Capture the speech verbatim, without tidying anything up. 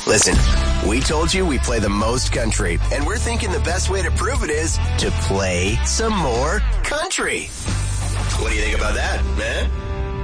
Listen, we told you we play the most country, and we're thinking the best way to prove it is to play some more country. What do you think about that, man?